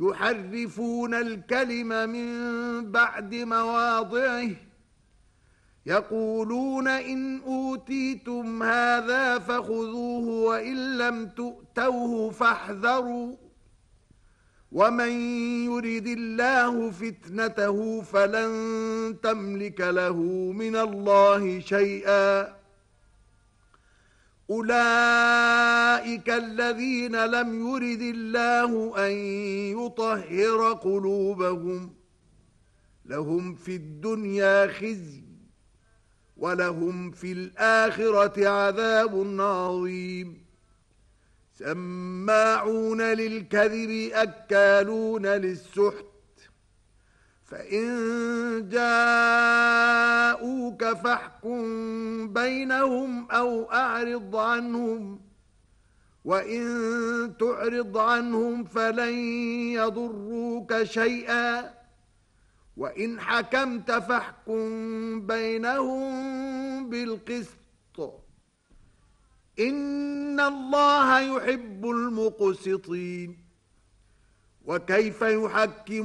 يحرفون الكلم من بعد مواضعه يقولون إن أوتيتم هذا فخذوه وإن لم تؤتوه فاحذروا ومن يرد الله فتنته فلن تملك له من الله شيئا أولئك الذين لم يرد الله أن يطهر قلوبهم لهم في الدنيا خزي ولهم في الآخرة عذاب عظيم سماعون للكذب أكالون للسحت فإن جاءوك فاحكم بينهم أو أعرض عنهم وإن تعرض عنهم فلن يضروك شيئا وإن حكمت فاحكم بينهم بالقسط إن الله يحب المقسطين وكيف يحكم